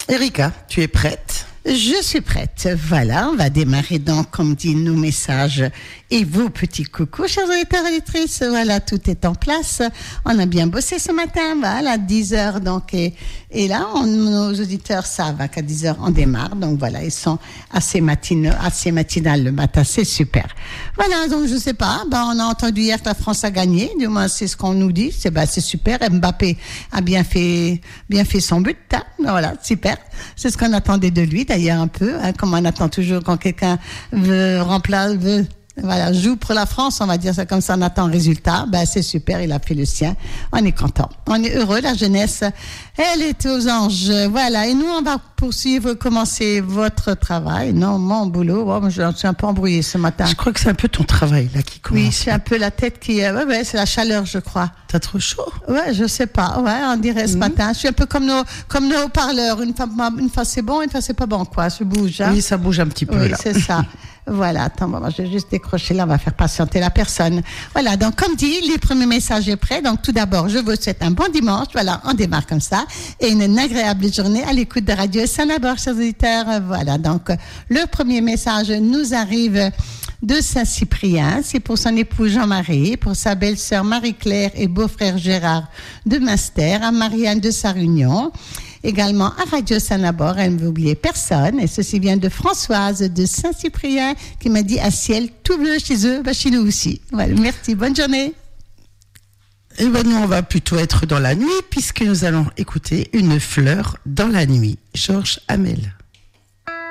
Erika, tu es prête? Je suis prête. Voilà, on va démarrer donc, comme dit, nos messages et vos petits coucous, chers auditeurs et auditrices. Voilà, tout est en place. On a bien bossé ce matin, voilà, 10h donc. Et là, nos auditeurs savent qu'à 10h, on démarre. Donc voilà, ils sont assez matinales le matin. C'est super. Voilà, donc je sais pas. On a entendu hier que la France a gagné. Du moins, c'est ce qu'on nous dit. C'est super. Mbappé a bien fait son but. Hein. Voilà, super. C'est ce qu'on attendait de lui, d'ailleurs, un peu. Hein, comme on attend toujours quand quelqu'un joue pour la France, on va dire ça comme ça, on attend un résultat. C'est super, il a fait le sien. On est content. On est heureux, la jeunesse, elle est aux anges. Voilà. Et nous, on va commencer votre travail. Non, mon boulot. Oh, je suis un peu embrouillée ce matin. Je crois que c'est un peu ton travail, là, qui commence. Oui, c'est un peu la tête qui, c'est la chaleur, je crois. T'as trop chaud? Ouais, je sais pas. Ouais, on dirait ce matin. Je suis un peu comme nos haut-parleurs. Une fois c'est bon, une fois c'est pas bon, quoi. Ça bouge, hein. Oui, ça bouge un petit peu, oui, là. C'est ça. Voilà, attends, je vais juste décrocher là, on va faire patienter la personne. Voilà, donc comme dit, les premiers messages est prêt. Donc tout d'abord, je vous souhaite un bon dimanche. Voilà, on démarre comme ça. Et une agréable journée à l'écoute de Radio Saint-Labor, chers auditeurs. Voilà, donc le premier message nous arrive de Saint-Cyprien. C'est pour son époux Jean-Marie, pour sa belle-sœur Marie-Claire et beau-frère Gérard de Münster, à Marianne de Sarunion. Également à Radio Saint-Labor, elle ne veut oublier personne. Et ceci vient de Françoise de Saint-Cyprien qui m'a dit à ciel tout bleu chez eux, chez nous aussi. Voilà, merci, bonne journée. Et nous, on va plutôt être dans la nuit puisque nous allons écouter Une fleur dans la nuit, Georges Hamel.